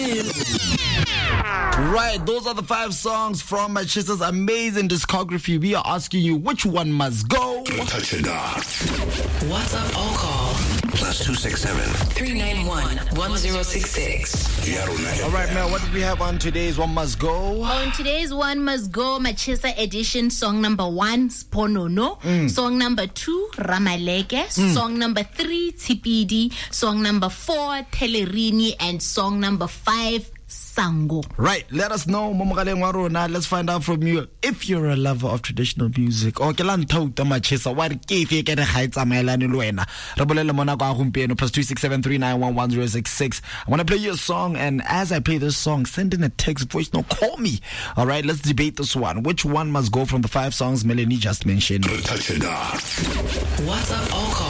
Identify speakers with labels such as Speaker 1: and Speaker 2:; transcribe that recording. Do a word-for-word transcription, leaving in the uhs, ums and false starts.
Speaker 1: Right, those are the five songs from Machisa's amazing discography. We are asking you which one must go.
Speaker 2: Touch it up.
Speaker 3: What's up, all call?
Speaker 2: Plus two six seven
Speaker 3: three nine one one zero six six.
Speaker 1: All right, Mel, what did we have on today's One Must Go?
Speaker 4: On today's One Must Go, Machisa edition, song number one, Sponono. Mm. Song number two, Ramaleke. Mm. Song number three, Tipidi. Song number four, Telerini. And song number five, Sango.
Speaker 1: Right, let us know, Momogaleng Warona. Let's find out from you if you're a lover of traditional music. Okay, lan thauta Machisa. What if you get a heights a mailani luena? Rabolela Monaco Humpiano plus two six seven three nine one one zero six six. I want to play you a song, and as I play this song, send in a text, voice note, call me. All right, let's debate this one. Which one must go from the five songs Melanie just mentioned?
Speaker 2: Touch it up.
Speaker 3: What's up, all call?